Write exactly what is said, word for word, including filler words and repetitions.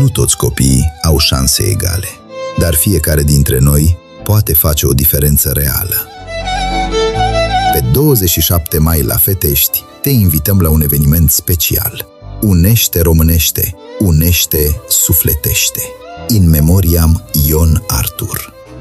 Nu toți copiii au șanse egale, dar fiecare dintre noi poate face o diferență reală. Pe douăzeci și șapte mai la Fetești te invităm la un eveniment special. Unește românește, unește sufletește. In memoriam Ion Artur.